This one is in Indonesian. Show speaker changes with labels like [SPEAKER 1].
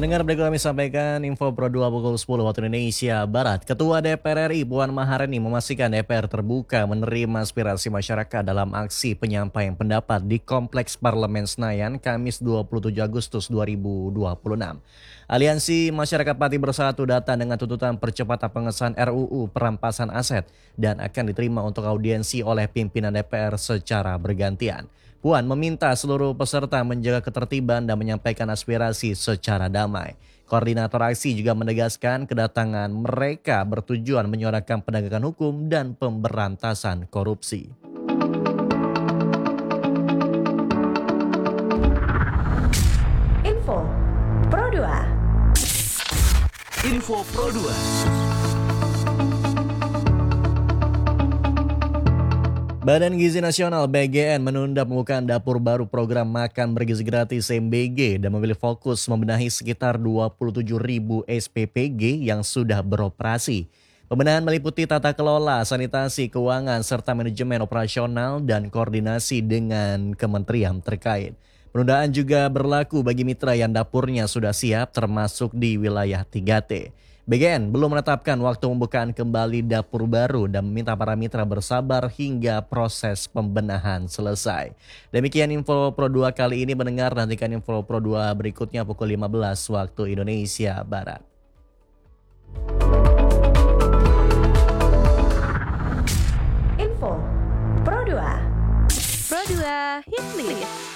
[SPEAKER 1] Pendengar, berikut kami sampaikan info Pro 2 pukul 10 waktu Indonesia Barat. Ketua DPR RI Puan Maharani memastikan DPR terbuka menerima aspirasi masyarakat dalam aksi penyampaian pendapat di Kompleks Parlemen Senayan Kamis 27 Agustus 2026. Aliansi Masyarakat Pati Bersatu datang dengan tuntutan percepatan pengesahan RUU perampasan aset dan akan diterima untuk audiensi oleh pimpinan DPR secara bergantian. Puan meminta seluruh peserta menjaga ketertiban dan menyampaikan aspirasi secara damai. Koordinator aksi juga menegaskan kedatangan mereka bertujuan menyuarakan penegakan hukum dan pemberantasan korupsi.
[SPEAKER 2] Info Pro 2.
[SPEAKER 3] Info Pro 2.
[SPEAKER 1] Badan Gizi Nasional BGN menunda pembukaan dapur baru program makan bergizi gratis MBG dan memilih fokus membenahi sekitar 27.000 SPPG yang sudah beroperasi. Pembenahan meliputi tata kelola, sanitasi, keuangan, serta manajemen operasional dan koordinasi dengan kementerian terkait. Penundaan juga berlaku bagi mitra yang dapurnya sudah siap termasuk di wilayah 3T. BGN belum menetapkan waktu pembukaan kembali dapur baru dan meminta para mitra bersabar hingga proses pembenahan selesai. Demikian info Pro 2 kali ini, mendengar. Nantikan info Pro 2 berikutnya pukul 15 waktu Indonesia Barat.
[SPEAKER 2] Info Pro 2.
[SPEAKER 4] Pro 2 Hit List.